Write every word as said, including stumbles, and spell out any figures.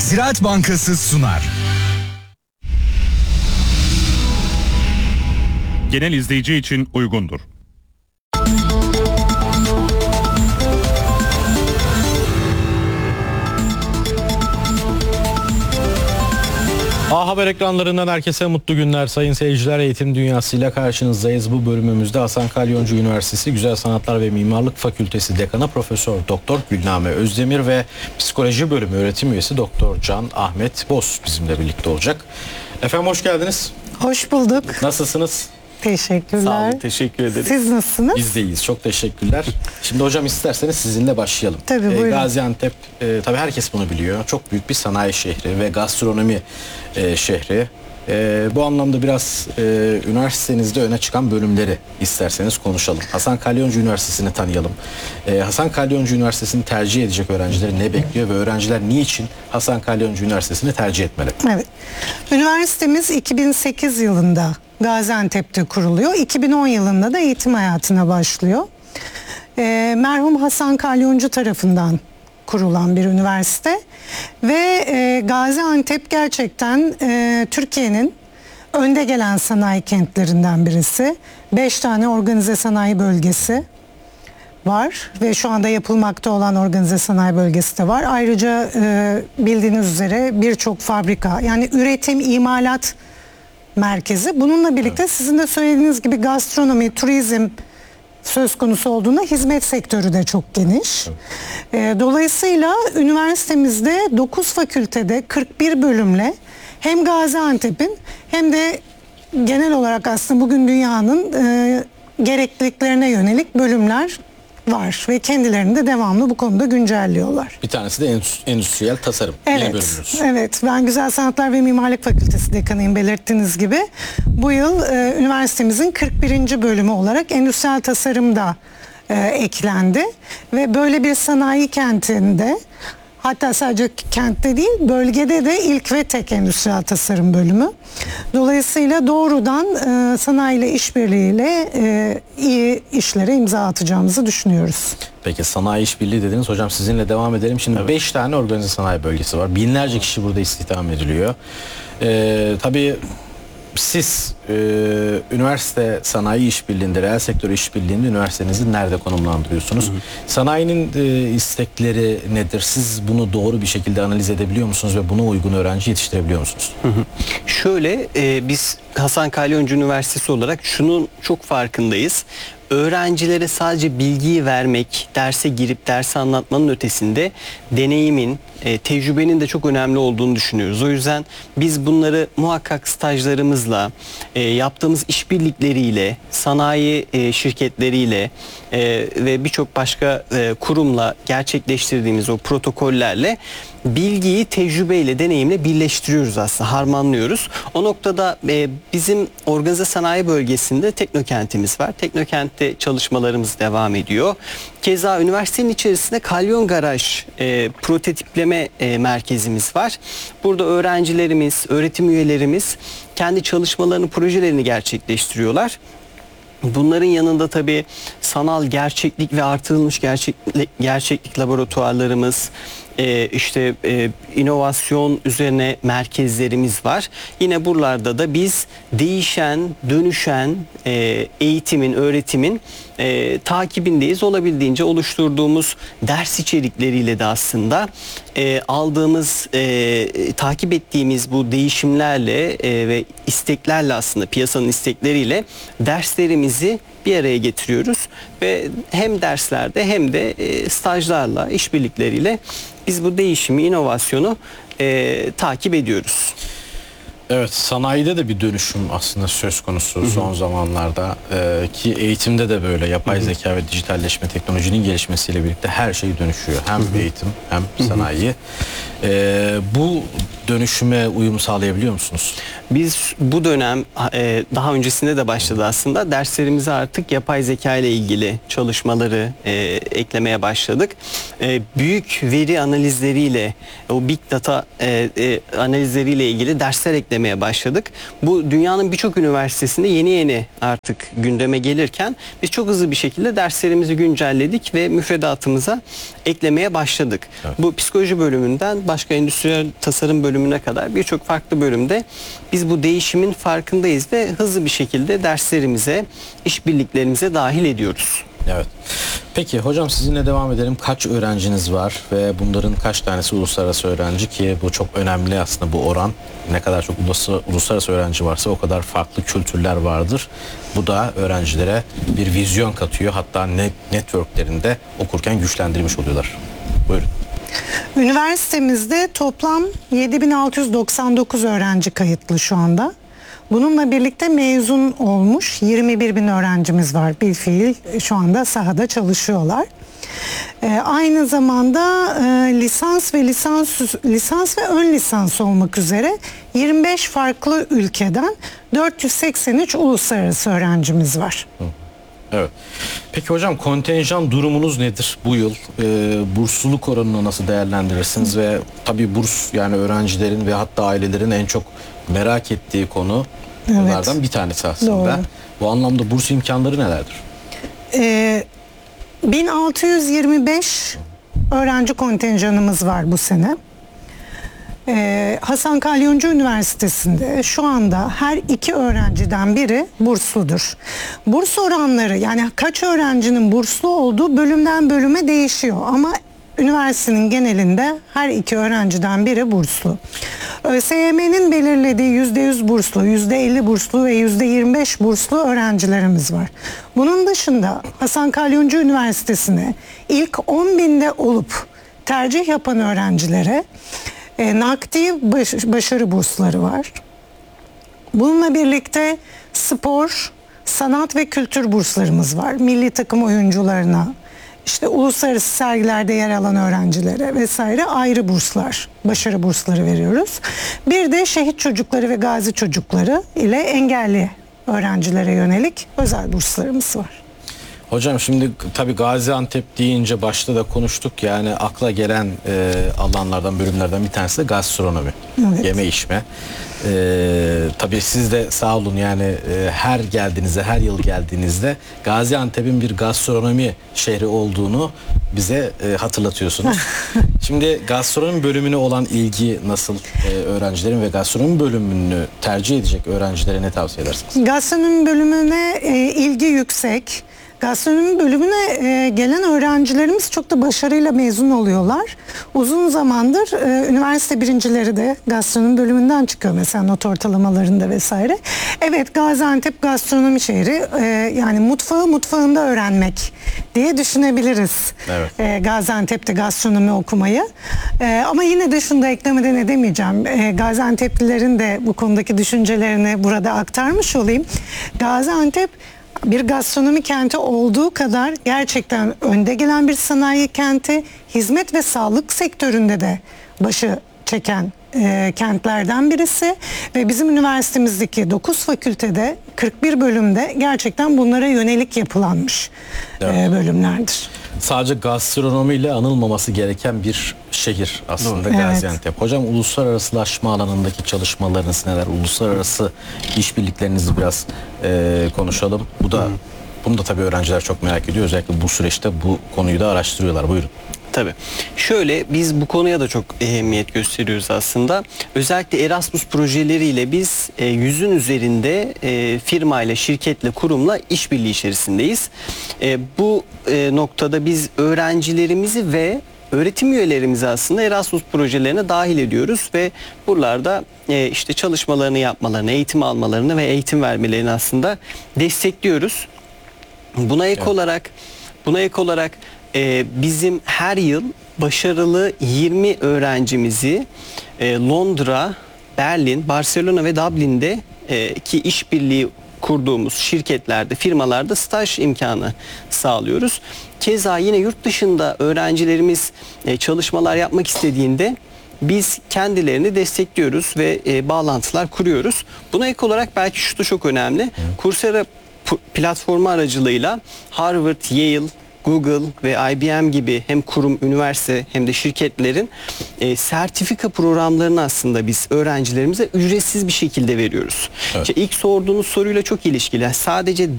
Ziraat Bankası sunar. Genel izleyici için uygundur. A Haber ekranlarından herkese mutlu günler sayın seyirciler. Eğitim dünyasıyla karşınızdayız. Bu bölümümüzde Hasan Kalyoncu Üniversitesi Güzel Sanatlar ve Mimarlık Fakültesi Dekanı Profesör Doktor Gülname Özdemir ve Psikoloji Bölümü öğretim üyesi Doktor Can Ahmet Boz bizimle birlikte olacak. Efendim hoş geldiniz. Hoş bulduk. Nasılsınız? Teşekkürler. Sağ olun, teşekkür ederiz. Siz nasılsınız? Biz de iyiyiz, çok teşekkürler. Şimdi hocam isterseniz sizinle başlayalım. Tabii ee, buyurun. Gaziantep, e, tabii herkes bunu biliyor. Çok büyük bir sanayi şehri ve gastronomi e, şehri. E, bu anlamda biraz e, üniversitenizde öne çıkan bölümleri isterseniz konuşalım. Hasan Kalyoncu Üniversitesi'ni tanıyalım. E, Hasan Kalyoncu Üniversitesi'ni tercih edecek öğrencileri ne bekliyor ve öğrenciler niçin Hasan Kalyoncu Üniversitesi'ni tercih etmeli? Evet. Üniversitemiz iki bin sekiz yılında Gaziantep'te kuruluyor. iki bin on yılında da eğitim hayatına başlıyor. E, merhum Hasan Kalyoncu tarafından kurulan bir üniversite ve e, Gaziantep gerçekten e, Türkiye'nin önde gelen sanayi kentlerinden birisi. Beş tane organize sanayi bölgesi var ve şu anda yapılmakta olan organize sanayi bölgesi de var. Ayrıca e, bildiğiniz üzere birçok fabrika, yani üretim, imalat merkezi. Bununla birlikte evet, sizin de söylediğiniz gibi gastronomi, turizm söz konusu olduğunda hizmet sektörü de çok geniş. Evet. E, dolayısıyla üniversitemizde dokuz fakültede kırk bir bölümle hem Gaziantep'in hem de genel olarak aslında bugün dünyanın e, gerekliliklerine yönelik bölümler var ve kendilerini de devamlı bu konuda güncelliyorlar. Bir tanesi de endüstriyel tasarım. Evet, yeni bölümünüz. Evet. Ben Güzel Sanatlar ve Mimarlık Fakültesi dekanıyım, belirttiğiniz gibi. Bu yıl e, üniversitemizin kırk birinci bölümü olarak endüstriyel tasarım da e, eklendi ve böyle bir sanayi kentinde, hatta sadece kentte değil bölgede de ilk ve tek endüstriyel tasarım bölümü. Dolayısıyla doğrudan e, sanayiyle işbirliğiyle e, iyi işlere imza atacağımızı düşünüyoruz. Peki sanayi işbirliği dediniz. Hocam sizinle devam edelim. Şimdi beş evet, tane organize sanayi bölgesi var. Binlerce kişi burada istihdam ediliyor. Ee, tabii siz e, üniversite sanayi işbirliğinde, reel sektör işbirliğinde üniversitenizi nerede konumlandırıyorsunuz? Hı hı. Sanayinin e, istekleri nedir? Siz bunu doğru bir şekilde analiz edebiliyor musunuz ve buna uygun öğrenci yetiştirebiliyor musunuz? Hı hı. Şöyle e, biz Hasan Kalyoncu Üniversitesi olarak şunun çok farkındayız. Öğrencilere sadece bilgiyi vermek, derse girip dersi anlatmanın ötesinde deneyimin, e, tecrübenin de çok önemli olduğunu düşünüyoruz. O yüzden biz bunları muhakkak stajlarımızla, e, yaptığımız işbirlikleriyle, sanayi e, şirketleriyle e, ve birçok başka e, kurumla gerçekleştirdiğimiz o protokollerle bilgiyi tecrübeyle, deneyimle birleştiriyoruz aslında, harmanlıyoruz. O noktada e, bizim organize sanayi bölgesinde teknokentimiz var. Teknokentte çalışmalarımız devam ediyor. Keza üniversitenin içerisinde Kalyon Garaj e, prototipleme e, merkezimiz var. Burada öğrencilerimiz, öğretim üyelerimiz kendi çalışmalarını, projelerini gerçekleştiriyorlar. Bunların yanında tabii sanal gerçeklik ve artırılmış gerçeklik, gerçeklik laboratuvarlarımız, e, işte e, inovasyon üzerine merkezlerimiz var. Yine buralarda da biz değişen, dönüşen e, eğitimin, öğretimin e, takibindeyiz. Olabildiğince oluşturduğumuz ders içerikleriyle de aslında e, aldığımız, e, takip ettiğimiz bu değişimlerle e, ve isteklerle, aslında piyasanın istekleriyle derslerimizi bir araya getiriyoruz ve hem derslerde hem de e, stajlarla, işbirlikleriyle biz bu değişimi, inovasyonu e, takip ediyoruz. Evet, sanayide de bir dönüşüm aslında söz konusu, hı hı, son zamanlarda ee, ki eğitimde de böyle yapay hı hı, zeka ve dijitalleşme, teknolojinin gelişmesiyle birlikte her şey dönüşüyor. Hem hı hı, eğitim hem hı hı, sanayi. Ee, bu dönüşüme uyum sağlayabiliyor musunuz? Biz bu dönem e, daha öncesinde de başladı aslında. Derslerimize artık yapay zeka ile ilgili çalışmaları e, eklemeye başladık. E, büyük veri analizleriyle, o big data e, e, analizleriyle ilgili dersler eklemeye başladık. Bu dünyanın birçok üniversitesinde yeni yeni artık gündeme gelirken biz çok hızlı bir şekilde derslerimizi güncelledik ve müfredatımıza eklemeye başladık. Evet. Bu psikoloji bölümünden başka endüstriyel tasarım bölümüne kadar birçok farklı bölümde biz bu değişimin farkındayız ve hızlı bir şekilde derslerimize, işbirliklerimize dahil ediyoruz. Evet. Peki hocam sizinle devam edelim. Kaç öğrenciniz var ve bunların kaç tanesi uluslararası öğrenci ki bu çok önemli aslında bu oran. Ne kadar çok uluslararası, uluslararası öğrenci varsa o kadar farklı kültürler vardır. Bu da öğrencilere bir vizyon katıyor. Hatta net, networklerinde okurken güçlendirmiş oluyorlar. Buyurun. Üniversitemizde toplam yedi bin altı yüz doksan dokuz öğrenci kayıtlı şu anda. Bununla birlikte mezun olmuş yirmi bir bin öğrencimiz var. Bilfiil şu anda sahada çalışıyorlar. Ee, aynı zamanda e, lisans ve lisans lisans ve ön lisans olmak üzere yirmi beş farklı ülkeden dört yüz seksen üç uluslararası öğrencimiz var. Evet. Peki hocam kontenjan durumunuz nedir bu yıl? Ee, bursluluk oranını nasıl değerlendirirsiniz ve tabii burs yani öğrencilerin ve hatta ailelerin en çok merak ettiği konu bunlardan Evet. bir tanesi aslında. Doğru. Bu anlamda burs imkanları nelerdir? Ee, bin altı yüz yirmi beş öğrenci kontenjanımız var bu sene. Ee, Hasan Kalyoncu Üniversitesi'nde şu anda her iki öğrenciden biri bursludur. Burs oranları yani kaç öğrencinin burslu olduğu bölümden bölüme değişiyor ama üniversitenin genelinde her iki öğrenciden biri burslu. ÖSYM'nin belirlediği yüzde yüz burslu, yüzde elli burslu ve yüzde yirmi beş burslu öğrencilerimiz var. Bunun dışında Hasan Kalyoncu Üniversitesi'ne ilk on binde olup tercih yapan öğrencilere e, nakdi baş, başarı bursları var. Bununla birlikte spor, sanat ve kültür burslarımız var. Milli takım oyuncularına, işte uluslararası sergilerde yer alan öğrencilere vesaire ayrı burslar, başarı bursları veriyoruz. Bir de şehit çocukları ve gazi çocukları ile engelli öğrencilere yönelik özel burslarımız var. Hocam şimdi tabii Gaziantep deyince başta da konuştuk yani akla gelen e, alanlardan bölümlerden bir tanesi de gastronomi, Evet. yeme içme. E, tabii siz de sağ olun yani e, her geldiğinizde her yıl geldiğinizde Gaziantep'in bir gastronomi şehri olduğunu bize e, hatırlatıyorsunuz. Şimdi gastronomi bölümüne olan ilgi nasıl? E, öğrencilerin ve gastronomi bölümünü tercih edecek öğrencilere ne tavsiye edersiniz? Gastronomi bölümüne e, ilgi yüksek. Gastronomi bölümüne e, gelen öğrencilerimiz çok da başarıyla mezun oluyorlar. Uzun zamandır e, üniversite birincileri de gastronomi bölümünden çıkıyor mesela not ortalamalarında vesaire. Evet, Gaziantep gastronomi şehri, e, yani mutfağı mutfağında öğrenmek diye düşünebiliriz. Evet. E, Gaziantep'te gastronomi okumayı. E, ama yine de şunu da eklemeden edemeyeceğim. E, Gaziantep'lilerin de bu konudaki düşüncelerini burada aktarmış olayım. Gaziantep bir gastronomi kenti olduğu kadar gerçekten önde gelen bir sanayi kenti, hizmet ve sağlık sektöründe de başı çeken e, kentlerden birisi ve bizim üniversitemizdeki dokuz fakültede kırk bir bölümde gerçekten bunlara yönelik yapılanmış Evet. e, bölümlerdir. Sadece gastronomiyle anılmaması gereken bir şehir aslında Doğru. Gaziantep. Hocam uluslararasılaşma alanındaki çalışmalarınız neler? Uluslararası işbirliklerinizi biraz e, konuşalım. Bu da bunu da tabii öğrenciler çok merak ediyor. Özellikle bu süreçte bu konuyu da araştırıyorlar. Buyurun. Tabii. Şöyle biz bu konuya da çok ehemmiyet gösteriyoruz aslında. Özellikle Erasmus projeleriyle biz e, yüzün üzerinde e, firmayla, şirketle, kurumla işbirliği içerisindeyiz. E, bu e, noktada biz öğrencilerimizi ve öğretim üyelerimizi aslında Erasmus projelerine dahil ediyoruz ve buralarda e, işte çalışmalarını yapmalarını, eğitim almalarını ve eğitim vermelerini aslında destekliyoruz. Buna ek Evet. olarak buna ek olarak e, bizim her yıl başarılı yirmi öğrencimizi e, Londra, Berlin, Barcelona ve Dublin'de e, ki işbirliği kurduğumuz şirketlerde, firmalarda staj imkanı sağlıyoruz. Keza yine yurt dışında öğrencilerimiz e, çalışmalar yapmak istediğinde biz kendilerini destekliyoruz ve e, bağlantılar kuruyoruz. Buna ek olarak belki şu da çok önemli. Coursera p- platformu aracılığıyla Harvard, Yale, Google ve I B M gibi hem kurum, üniversite hem de şirketlerin e, sertifika programlarını aslında biz öğrencilerimize ücretsiz bir şekilde veriyoruz. Evet. İşte ilk sorduğunuz soruyla çok ilişkili. Sadece